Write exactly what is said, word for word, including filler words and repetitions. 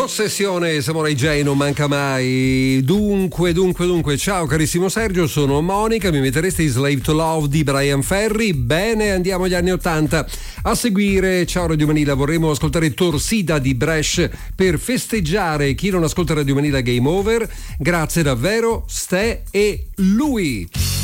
Ossessione, Samurai J non manca mai. Dunque, dunque, dunque, ciao carissimo Sergio, sono Monica, mi metteresti Slave to Love di Brian Ferry? Bene, andiamo agli anni ottanta. A seguire, ciao Radio Manila, vorremmo ascoltare Torsida di Bresh per festeggiare chi non ascolta Radio Manila Game Over. Grazie davvero, Ste e lui.